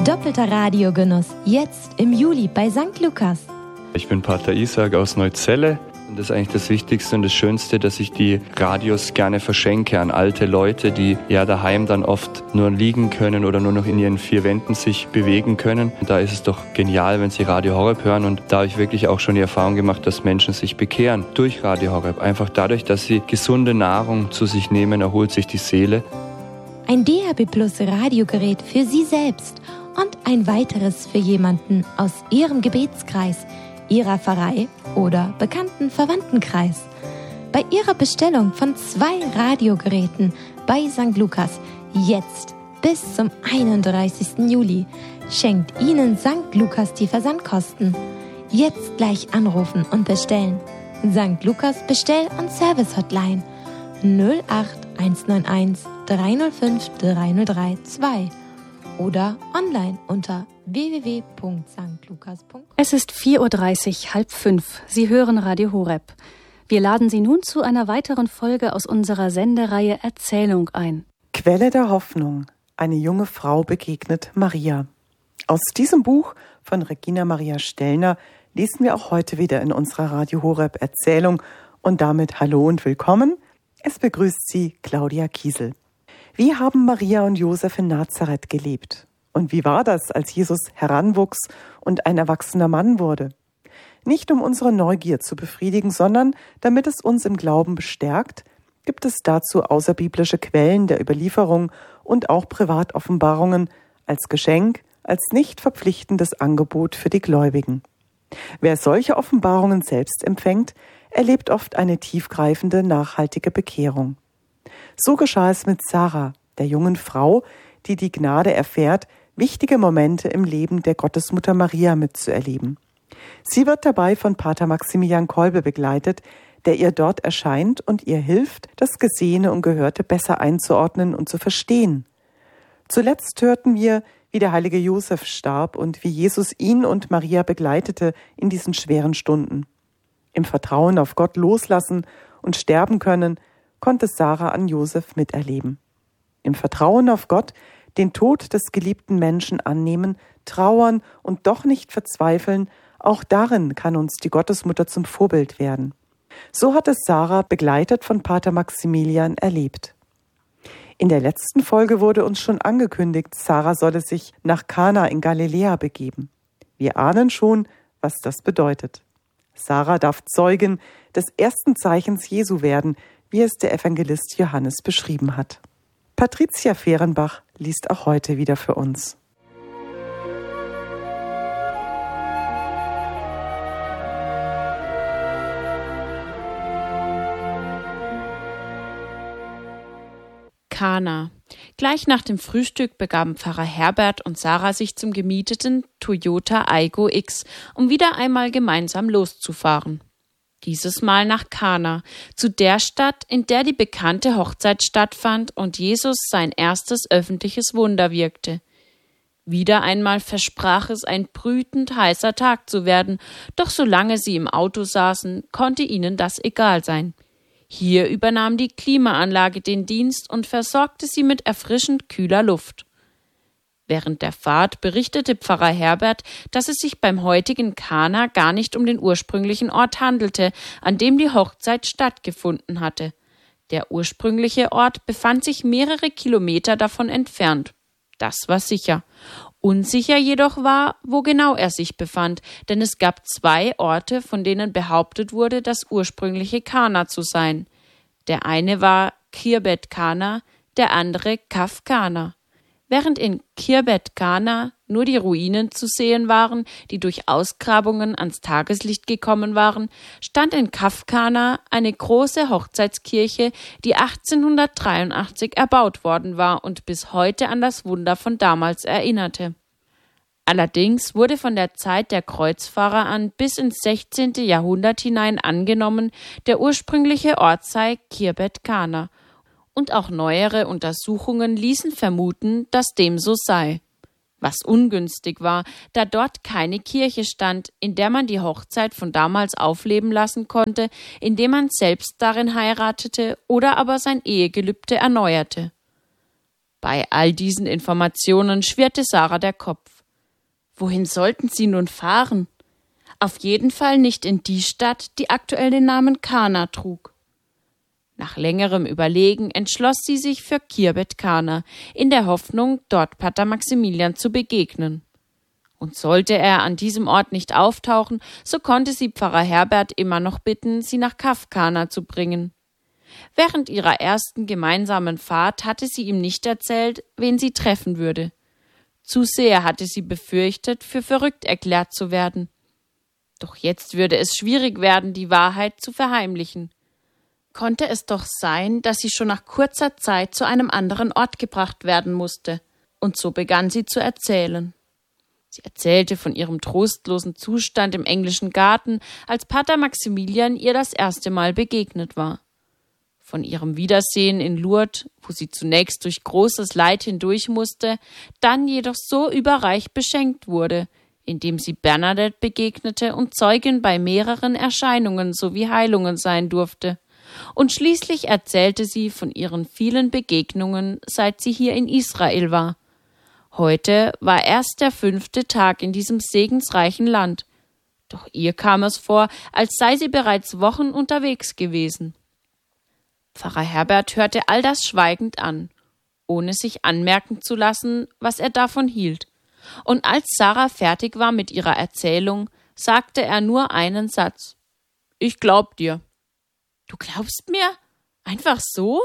Doppelter Radiogenuss, jetzt im Juli bei St. Lukas. Ich bin Pater Isaac aus Neuzelle. Und das ist eigentlich das Wichtigste und das Schönste, dass ich die Radios gerne verschenke an alte Leute, die ja daheim dann oft nur liegen können oder nur noch in ihren vier Wänden sich bewegen können. Und da ist es doch genial, wenn sie Radio Horeb hören. Und da habe ich wirklich auch schon die Erfahrung gemacht, dass Menschen sich bekehren durch Radio Horeb. Einfach dadurch, dass sie gesunde Nahrung zu sich nehmen, erholt sich die Seele. Ein DAB+ Radiogerät für Sie selbst und ein weiteres für jemanden aus Ihrem Gebetskreis, Ihrer Pfarrei oder bekannten Verwandtenkreis. Bei Ihrer Bestellung von 2 Radiogeräten bei St. Lukas jetzt bis zum 31. Juli schenkt Ihnen St. Lukas die Versandkosten. Jetzt gleich anrufen und bestellen. St. Lukas Bestell- und Service-Hotline 08 191 305 3032 oder online unter www.stlukas.de. Es ist 4:30 Uhr, 4:30. Sie hören Radio Horeb. Wir laden Sie nun zu einer weiteren Folge aus unserer Sendereihe Erzählung ein. Quelle der Hoffnung. Eine junge Frau begegnet Maria. Aus diesem Buch von Regina Maria Stellner lesen wir auch heute wieder in unserer Radio Horeb Erzählung. Und damit hallo und willkommen. Es begrüßt Sie Claudia Kiesel. Wie haben Maria und Josef in Nazareth gelebt? Und wie war das, als Jesus heranwuchs und ein erwachsener Mann wurde? Nicht um unsere Neugier zu befriedigen, sondern damit es uns im Glauben bestärkt, gibt es dazu außerbiblische Quellen der Überlieferung und auch Privatoffenbarungen als Geschenk, als nicht verpflichtendes Angebot für die Gläubigen. Wer solche Offenbarungen selbst empfängt, erlebt oft eine tiefgreifende, nachhaltige Bekehrung. So geschah es mit Sarah, der jungen Frau, die die Gnade erfährt, wichtige Momente im Leben der Gottesmutter Maria mitzuerleben. Sie wird dabei von Pater Maximilian Kolbe begleitet, der ihr dort erscheint und ihr hilft, das Gesehene und Gehörte besser einzuordnen und zu verstehen. Zuletzt hörten wir, wie der heilige Josef starb und wie Jesus ihn und Maria begleitete in diesen schweren Stunden. Im Vertrauen auf Gott loslassen und sterben können, konnte Sarah an Josef miterleben. Im Vertrauen auf Gott den Tod des geliebten Menschen annehmen, trauern und doch nicht verzweifeln, auch darin kann uns die Gottesmutter zum Vorbild werden. So hat es Sarah, begleitet von Pater Maximilian, erlebt. In der letzten Folge wurde uns schon angekündigt, Sarah solle sich nach Kana in Galiläa begeben. Wir ahnen schon, was das bedeutet. Sarah darf Zeugin des ersten Zeichens Jesu werden, wie es der Evangelist Johannes beschrieben hat. Patricia Fehrenbach liest auch heute wieder für uns. Kana. Gleich nach dem Frühstück begaben Pfarrer Herbert und Sarah sich zum gemieteten Toyota Aygo X, um wieder einmal gemeinsam loszufahren. Dieses Mal nach Kana, zu der Stadt, in der die bekannte Hochzeit stattfand und Jesus sein erstes öffentliches Wunder wirkte. Wieder einmal versprach es ein brütend heißer Tag zu werden, doch solange sie im Auto saßen, konnte ihnen das egal sein. Hier übernahm die Klimaanlage den Dienst und versorgte sie mit erfrischend kühler Luft. Während der Fahrt berichtete Pfarrer Herbert, dass es sich beim heutigen Kana gar nicht um den ursprünglichen Ort handelte, an dem die Hochzeit stattgefunden hatte. Der ursprüngliche Ort befand sich mehrere Kilometer davon entfernt. Das war sicher. Unsicher jedoch war, wo genau er sich befand, denn es gab 2 Orte, von denen behauptet wurde, das ursprüngliche Kana zu sein. Der eine war Khirbet Kana, der andere Kaf Kana. Während in Khirbet Kana nur die Ruinen zu sehen waren, die durch Ausgrabungen ans Tageslicht gekommen waren, stand in Kaf Kana eine große Hochzeitskirche, die 1883 erbaut worden war und bis heute an das Wunder von damals erinnerte. Allerdings wurde von der Zeit der Kreuzfahrer an bis ins 16. Jahrhundert hinein angenommen, der ursprüngliche Ort sei Khirbet Kana. Und auch neuere Untersuchungen ließen vermuten, dass dem so sei. Was ungünstig war, da dort keine Kirche stand, in der man die Hochzeit von damals aufleben lassen konnte, indem man selbst darin heiratete oder aber sein Ehegelübde erneuerte. Bei all diesen Informationen schwirrte Sarah der Kopf. Wohin sollten sie nun fahren? Auf jeden Fall nicht in die Stadt, die aktuell den Namen Kana trug. Nach längerem Überlegen entschloss sie sich für Khirbet Kana, in der Hoffnung, dort Pater Maximilian zu begegnen. Und sollte er an diesem Ort nicht auftauchen, so konnte sie Pfarrer Herbert immer noch bitten, sie nach Kaf Kana zu bringen. Während ihrer ersten gemeinsamen Fahrt hatte sie ihm nicht erzählt, wen sie treffen würde. Zu sehr hatte sie befürchtet, für verrückt erklärt zu werden. Doch jetzt würde es schwierig werden, die Wahrheit zu verheimlichen. Konnte es doch sein, dass sie schon nach kurzer Zeit zu einem anderen Ort gebracht werden musste. Und so begann sie zu erzählen. Sie erzählte von ihrem trostlosen Zustand im englischen Garten, als Pater Maximilian ihr das erste Mal begegnet war. Von ihrem Wiedersehen in Lourdes, wo sie zunächst durch großes Leid hindurch musste, dann jedoch so überreich beschenkt wurde, indem sie Bernadette begegnete und Zeugin bei mehreren Erscheinungen sowie Heilungen sein durfte. Und schließlich erzählte sie von ihren vielen Begegnungen, seit sie hier in Israel war. Heute war erst der 5. Tag in diesem segensreichen Land. Doch ihr kam es vor, als sei sie bereits Wochen unterwegs gewesen. Pfarrer Herbert hörte all das schweigend an, ohne sich anmerken zu lassen, was er davon hielt. Und als Sarah fertig war mit ihrer Erzählung, sagte er nur einen Satz. »Ich glaub dir.« »Du glaubst mir? Einfach so?«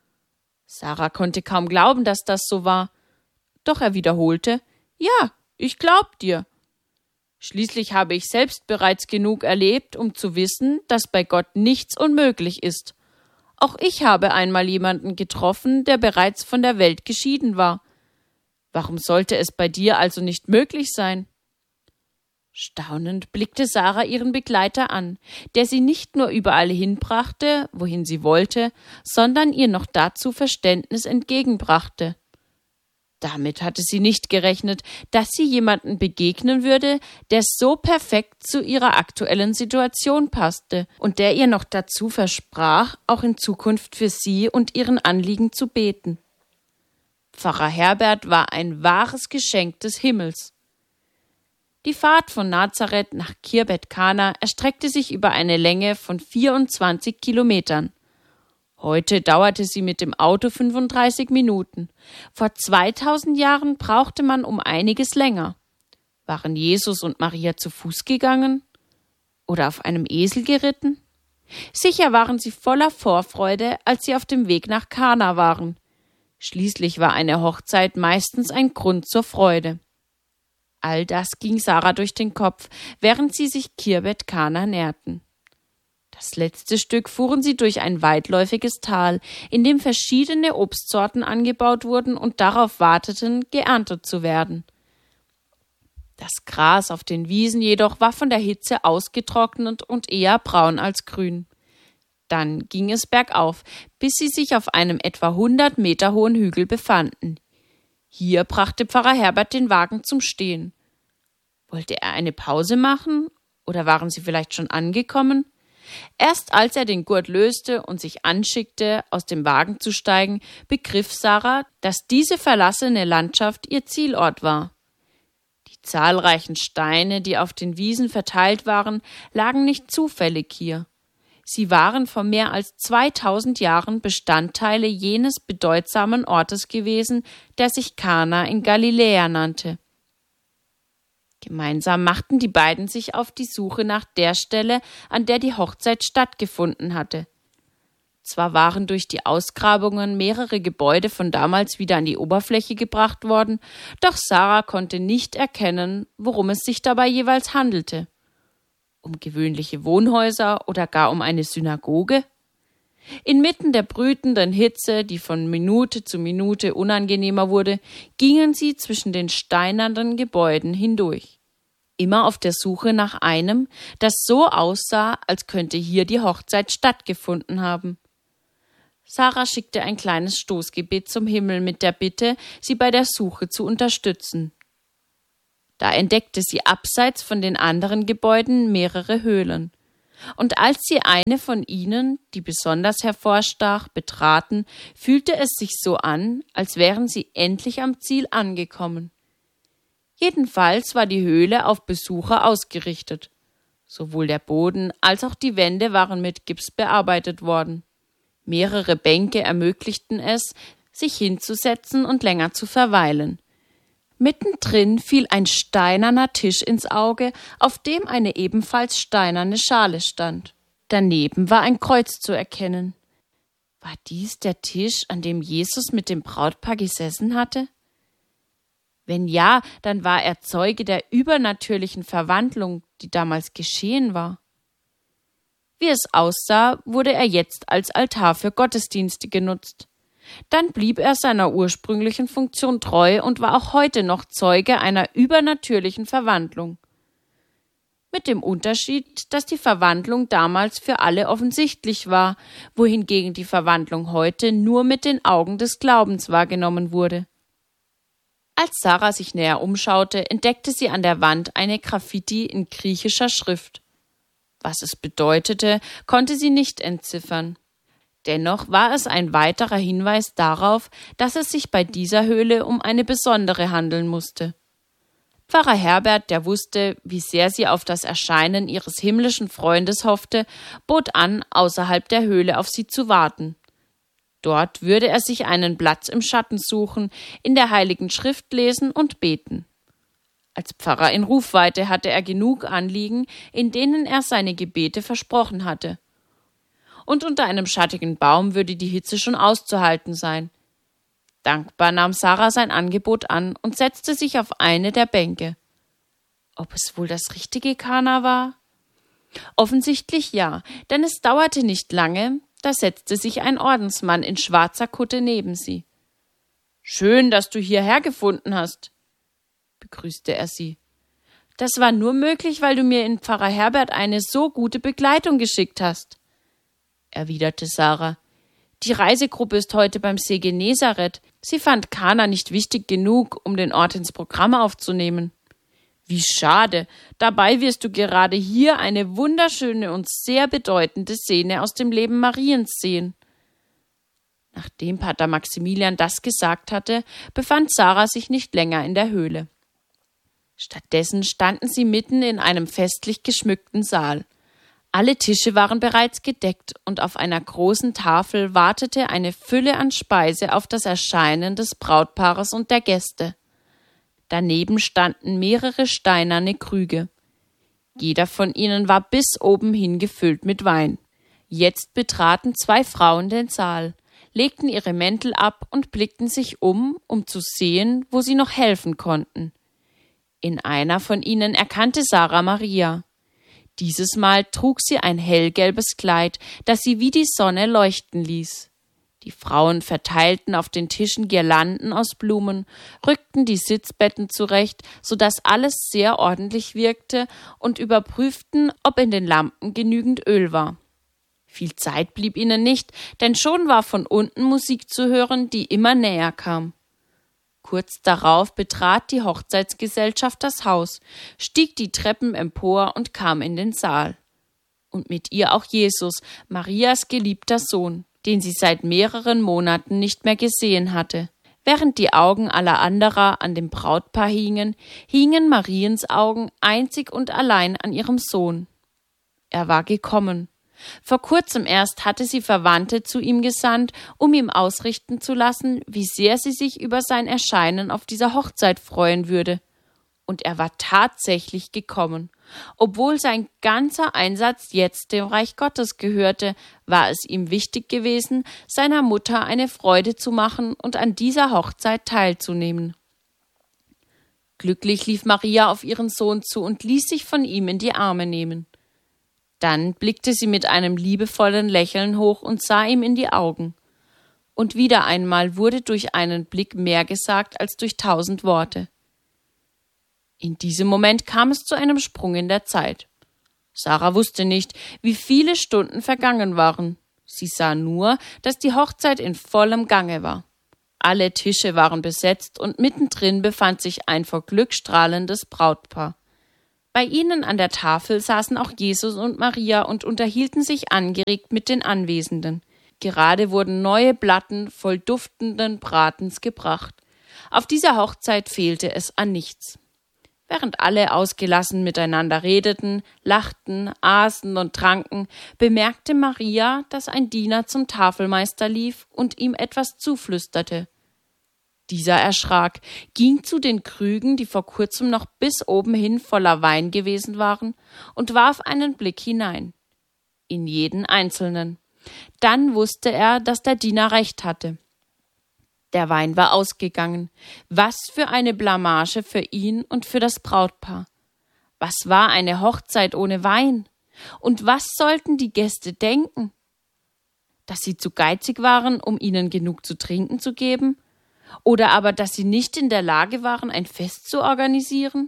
Sarah konnte kaum glauben, dass das so war. Doch er wiederholte, »Ja, ich glaub dir.« Schließlich habe ich selbst bereits genug erlebt, um zu wissen, dass bei Gott nichts unmöglich ist. Auch ich habe einmal jemanden getroffen, der bereits von der Welt geschieden war. Warum sollte es bei dir also nicht möglich sein?« Staunend blickte Sarah ihren Begleiter an, der sie nicht nur überall hinbrachte, wohin sie wollte, sondern ihr noch dazu Verständnis entgegenbrachte. Damit hatte sie nicht gerechnet, dass sie jemanden begegnen würde, der so perfekt zu ihrer aktuellen Situation passte und der ihr noch dazu versprach, auch in Zukunft für sie und ihren Anliegen zu beten. Pfarrer Herbert war ein wahres Geschenk des Himmels. Die Fahrt von Nazareth nach Khirbet Kana erstreckte sich über eine Länge von 24 Kilometern. Heute dauerte sie mit dem Auto 35 Minuten. Vor 2000 Jahren brauchte man um einiges länger. Waren Jesus und Maria zu Fuß gegangen? Oder auf einem Esel geritten? Sicher waren sie voller Vorfreude, als sie auf dem Weg nach Kana waren. Schließlich war eine Hochzeit meistens ein Grund zur Freude. All das ging Sarah durch den Kopf, während sie sich Khirbet Kana näherten. Das letzte Stück fuhren sie durch ein weitläufiges Tal, in dem verschiedene Obstsorten angebaut wurden und darauf warteten, geerntet zu werden. Das Gras auf den Wiesen jedoch war von der Hitze ausgetrocknet und eher braun als grün. Dann ging es bergauf, bis sie sich auf einem etwa 100 Meter hohen Hügel befanden. Hier brachte Pfarrer Herbert den Wagen zum Stehen. Wollte er eine Pause machen? Oder waren sie vielleicht schon angekommen? Erst als er den Gurt löste und sich anschickte, aus dem Wagen zu steigen, begriff Sarah, dass diese verlassene Landschaft ihr Zielort war. Die zahlreichen Steine, die auf den Wiesen verteilt waren, lagen nicht zufällig hier. Sie waren vor mehr als 2000 Jahren Bestandteile jenes bedeutsamen Ortes gewesen, der sich Kana in Galiläa nannte. Gemeinsam machten die beiden sich auf die Suche nach der Stelle, an der die Hochzeit stattgefunden hatte. Zwar waren durch die Ausgrabungen mehrere Gebäude von damals wieder an die Oberfläche gebracht worden, doch Sarah konnte nicht erkennen, worum es sich dabei jeweils handelte. Um gewöhnliche Wohnhäuser oder gar um eine Synagoge? Inmitten der brütenden Hitze, die von Minute zu Minute unangenehmer wurde, gingen sie zwischen den steinernen Gebäuden hindurch. Immer auf der Suche nach einem, das so aussah, als könnte hier die Hochzeit stattgefunden haben. Sarah schickte ein kleines Stoßgebet zum Himmel mit der Bitte, sie bei der Suche zu unterstützen. Da entdeckte sie abseits von den anderen Gebäuden mehrere Höhlen. Und als sie eine von ihnen, die besonders hervorstach, betraten, fühlte es sich so an, als wären sie endlich am Ziel angekommen. Jedenfalls war die Höhle auf Besucher ausgerichtet. Sowohl der Boden als auch die Wände waren mit Gips bearbeitet worden. Mehrere Bänke ermöglichten es, sich hinzusetzen und länger zu verweilen. Mittendrin fiel ein steinerner Tisch ins Auge, auf dem eine ebenfalls steinerne Schale stand. Daneben war ein Kreuz zu erkennen. War dies der Tisch, an dem Jesus mit dem Brautpaar gesessen hatte? Wenn ja, dann war er Zeuge der übernatürlichen Verwandlung, die damals geschehen war. Wie es aussah, wurde er jetzt als Altar für Gottesdienste genutzt. Dann blieb er seiner ursprünglichen Funktion treu und war auch heute noch Zeuge einer übernatürlichen Verwandlung. Mit dem Unterschied, dass die Verwandlung damals für alle offensichtlich war, wohingegen die Verwandlung heute nur mit den Augen des Glaubens wahrgenommen wurde. Als Sarah sich näher umschaute, entdeckte sie an der Wand eine Graffiti in griechischer Schrift. Was es bedeutete, konnte sie nicht entziffern. Dennoch war es ein weiterer Hinweis darauf, dass es sich bei dieser Höhle um eine besondere handeln musste. Pfarrer Herbert, der wusste, wie sehr sie auf das Erscheinen ihres himmlischen Freundes hoffte, bot an, außerhalb der Höhle auf sie zu warten. Dort würde er sich einen Platz im Schatten suchen, in der Heiligen Schrift lesen und beten. Als Pfarrer in Rufweite hatte er genug Anliegen, in denen er seine Gebete versprochen hatte. Und unter einem schattigen Baum würde die Hitze schon auszuhalten sein. Dankbar nahm Sarah sein Angebot an und setzte sich auf eine der Bänke. Ob es wohl das richtige Kana war? Offensichtlich ja, denn es dauerte nicht lange, da setzte sich ein Ordensmann in schwarzer Kutte neben sie. »Schön, dass du hierher gefunden hast«, begrüßte er sie. »Das war nur möglich, weil du mir in Pfarrer Herbert eine so gute Begleitung geschickt hast«, erwiderte Sarah. »Die Reisegruppe ist heute beim See Genezareth. Sie fand Kana nicht wichtig genug, um den Ort ins Programm aufzunehmen.« »Wie schade! Dabei wirst du gerade hier eine wunderschöne und sehr bedeutende Szene aus dem Leben Mariens sehen.« Nachdem Pater Maximilian das gesagt hatte, befand Sarah sich nicht länger in der Höhle. Stattdessen standen sie mitten in einem festlich geschmückten Saal. Alle Tische waren bereits gedeckt und auf einer großen Tafel wartete eine Fülle an Speise auf das Erscheinen des Brautpaares und der Gäste. Daneben standen mehrere steinerne Krüge. Jeder von ihnen war bis oben hin gefüllt mit Wein. Jetzt betraten 2 Frauen den Saal, legten ihre Mäntel ab und blickten sich um zu sehen, wo sie noch helfen konnten. In einer von ihnen erkannte Sarah Maria. Dieses Mal trug sie ein hellgelbes Kleid, das sie wie die Sonne leuchten ließ. Die Frauen verteilten auf den Tischen Girlanden aus Blumen, rückten die Sitzbetten zurecht, sodass alles sehr ordentlich wirkte, und überprüften, ob in den Lampen genügend Öl war. Viel Zeit blieb ihnen nicht, denn schon war von unten Musik zu hören, die immer näher kam. Kurz darauf betrat die Hochzeitsgesellschaft das Haus, stieg die Treppen empor und kam in den Saal. Und mit ihr auch Jesus, Marias geliebter Sohn, den sie seit mehreren Monaten nicht mehr gesehen hatte. Während die Augen aller anderer an dem Brautpaar hingen Mariens Augen einzig und allein an ihrem Sohn. Er war gekommen. Vor kurzem erst hatte sie Verwandte zu ihm gesandt, um ihm ausrichten zu lassen, wie sehr sie sich über sein Erscheinen auf dieser Hochzeit freuen würde. Und er war tatsächlich gekommen. Obwohl sein ganzer Einsatz jetzt dem Reich Gottes gehörte, war es ihm wichtig gewesen, seiner Mutter eine Freude zu machen und an dieser Hochzeit teilzunehmen. Glücklich lief Maria auf ihren Sohn zu und ließ sich von ihm in die Arme nehmen. Dann blickte sie mit einem liebevollen Lächeln hoch und sah ihm in die Augen. Und wieder einmal wurde durch einen Blick mehr gesagt als durch 1000 Worte. In diesem Moment kam es zu einem Sprung in der Zeit. Sarah wusste nicht, wie viele Stunden vergangen waren. Sie sah nur, dass die Hochzeit in vollem Gange war. Alle Tische waren besetzt und mittendrin befand sich ein vor Glück strahlendes Brautpaar. Bei ihnen an der Tafel saßen auch Jesus und Maria und unterhielten sich angeregt mit den Anwesenden. Gerade wurden neue Platten voll duftenden Bratens gebracht. Auf dieser Hochzeit fehlte es an nichts. Während alle ausgelassen miteinander redeten, lachten, aßen und tranken, bemerkte Maria, dass ein Diener zum Tafelmeister lief und ihm etwas zuflüsterte. Dieser erschrak, ging zu den Krügen, die vor kurzem noch bis oben hin voller Wein gewesen waren, und warf einen Blick hinein. In jeden einzelnen. Dann wusste er, dass der Diener recht hatte. Der Wein war ausgegangen. Was für eine Blamage für ihn und für das Brautpaar. Was war eine Hochzeit ohne Wein? Und was sollten die Gäste denken? Dass sie zu geizig waren, um ihnen genug zu trinken zu geben? Oder aber, dass sie nicht in der Lage waren, ein Fest zu organisieren?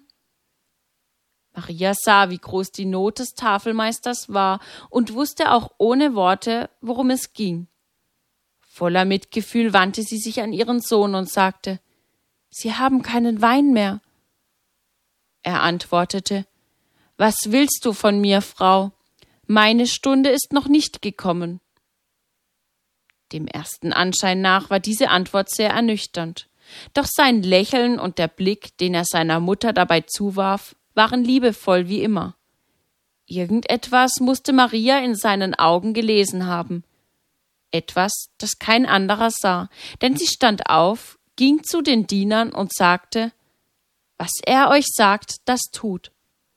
Maria sah, wie groß die Not des Tafelmeisters war und wusste auch ohne Worte, worum es ging. Voller Mitgefühl wandte sie sich an ihren Sohn und sagte: »Sie haben keinen Wein mehr.« Er antwortete: »Was willst du von mir, Frau? Meine Stunde ist noch nicht gekommen.« Dem ersten Anschein nach war diese Antwort sehr ernüchternd. Doch sein Lächeln und der Blick, den er seiner Mutter dabei zuwarf, waren liebevoll wie immer. Irgendetwas musste Maria in seinen Augen gelesen haben. Etwas, das kein anderer sah, denn sie stand auf, ging zu den Dienern und sagte: »Was er euch sagt, das tut.«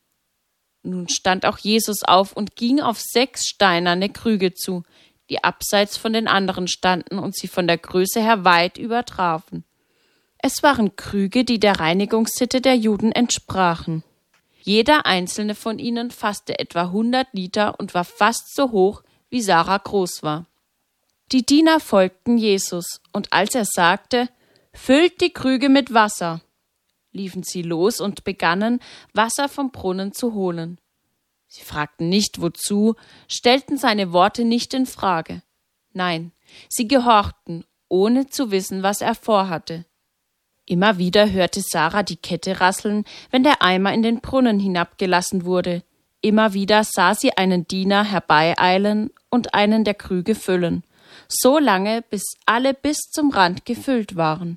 Nun stand auch Jesus auf und ging auf 6 steinerne Krüge zu, die abseits von den anderen standen und sie von der Größe her weit übertrafen. Es waren Krüge, die der Reinigungssitte der Juden entsprachen. Jeder einzelne von ihnen fasste etwa 100 Liter und war fast so hoch, wie Sarah groß war. Die Diener folgten Jesus, und als er sagte: »Füllt die Krüge mit Wasser«, liefen sie los und begannen, Wasser vom Brunnen zu holen. Sie fragten nicht, wozu, stellten seine Worte nicht in Frage. Nein, sie gehorchten, ohne zu wissen, was er vorhatte. Immer wieder hörte Sarah die Kette rasseln, wenn der Eimer in den Brunnen hinabgelassen wurde. Immer wieder sah sie einen Diener herbeieilen und einen der Krüge füllen. So lange, bis alle bis zum Rand gefüllt waren.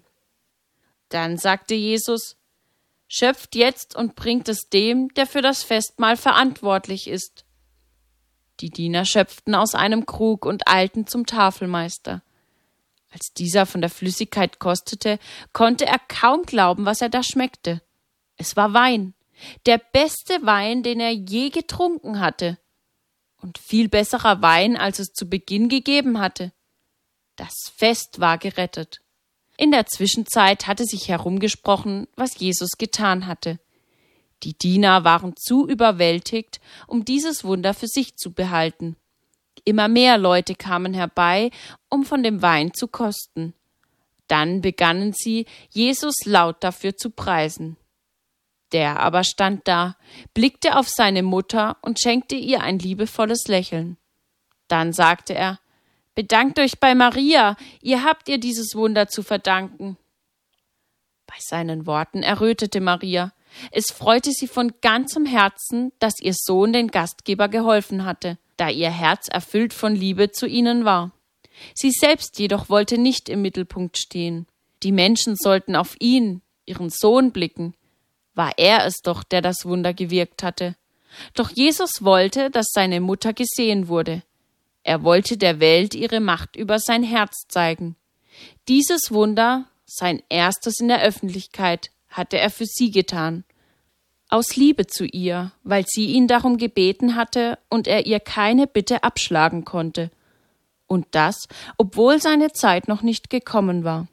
Dann sagte Jesus: »Schöpft jetzt und bringt es dem, der für das Festmahl verantwortlich ist.« Die Diener schöpften aus einem Krug und eilten zum Tafelmeister. Als dieser von der Flüssigkeit kostete, konnte er kaum glauben, was er da schmeckte. Es war Wein, der beste Wein, den er je getrunken hatte. Und viel besserer Wein, als es zu Beginn gegeben hatte. Das Fest war gerettet. In der Zwischenzeit hatte sich herumgesprochen, was Jesus getan hatte. Die Diener waren zu überwältigt, um dieses Wunder für sich zu behalten. Immer mehr Leute kamen herbei, um von dem Wein zu kosten. Dann begannen sie, Jesus laut dafür zu preisen. Der aber stand da, blickte auf seine Mutter und schenkte ihr ein liebevolles Lächeln. Dann sagte er: »Bedankt euch bei Maria, ihr habt ihr dieses Wunder zu verdanken.« Bei seinen Worten errötete Maria. Es freute sie von ganzem Herzen, dass ihr Sohn den Gastgeber geholfen hatte, da ihr Herz erfüllt von Liebe zu ihnen war. Sie selbst jedoch wollte nicht im Mittelpunkt stehen. Die Menschen sollten auf ihn, ihren Sohn, blicken. War er es doch, der das Wunder gewirkt hatte. Doch Jesus wollte, dass seine Mutter gesehen wurde. Er wollte der Welt ihre Macht über sein Herz zeigen. Dieses Wunder, sein erstes in der Öffentlichkeit, hatte er für sie getan. Aus Liebe zu ihr, weil sie ihn darum gebeten hatte und er ihr keine Bitte abschlagen konnte. Und das, obwohl seine Zeit noch nicht gekommen war.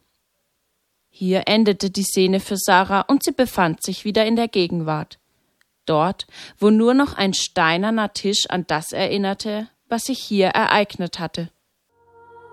Hier endete die Szene für Sarah und sie befand sich wieder in der Gegenwart. Dort, wo nur noch ein steinerner Tisch an das erinnerte, was sich hier ereignet hatte.